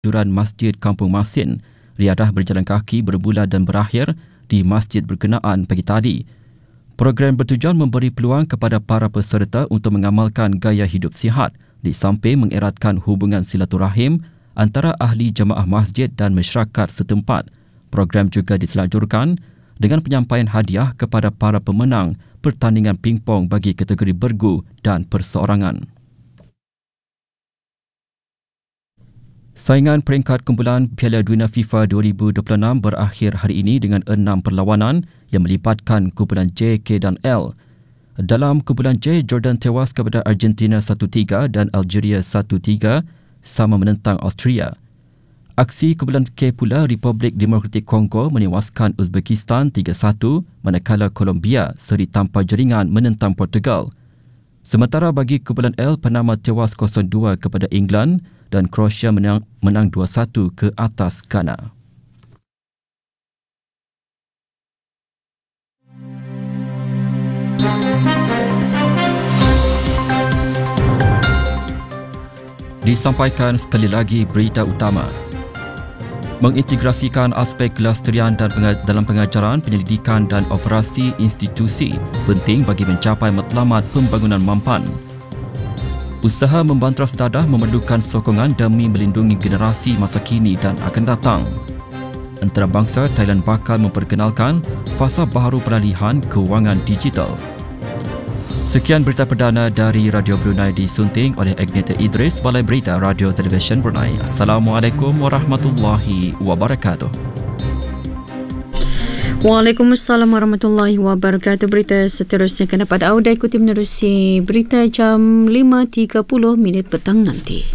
Juran Masjid Kampung Masin. Riadah berjalan kaki bermula dan berakhir di masjid berkenaan pagi tadi. Program bertujuan memberi peluang kepada para peserta untuk mengamalkan gaya hidup sihat di samping mengeratkan hubungan silaturahim antara ahli jemaah masjid dan masyarakat setempat. Program juga diselajurkan dengan penyampaian hadiah kepada para pemenang pertandingan pingpong bagi kategori bergu dan perseorangan. Saingan peringkat kumpulan Piala Dunia FIFA 2026 berakhir hari ini dengan 6 perlawanan yang melibatkan kumpulan J, K dan L. Dalam kumpulan J, Jordan tewas kepada Argentina 1-3 dan Algeria 1-3 sama menentang Austria. Aksi kumpulan K pula, Republik Demokratik Kongo menewaskan Uzbekistan 3-1 manakala Colombia seri tanpa jaringan menentang Portugal. Sementara bagi kumpulan L, Panama tewas 0-2 kepada England dan Croatia menang 2-1 ke atas Ghana. Disampaikan sekali lagi berita utama. Mengintegrasikan aspek kelesterian dalam pengajaran, penyelidikan dan operasi institusi penting bagi mencapai matlamat pembangunan mampan. Usaha membantras dadah memerlukan sokongan demi melindungi generasi masa kini dan akan datang. Antarabangsa Thailand bakal memperkenalkan fasa baharu peralihan kewangan digital. Sekian berita perdana dari Radio Brunei disunting oleh Agneta Idris, Balai Berita Radio Televisyen Brunei. Assalamualaikum warahmatullahi wabarakatuh. Waalaikumsalam warahmatullahi wabarakatuh. Berita seterusnya akan dapat anda ikuti menerusi berita jam 5.30 petang nanti.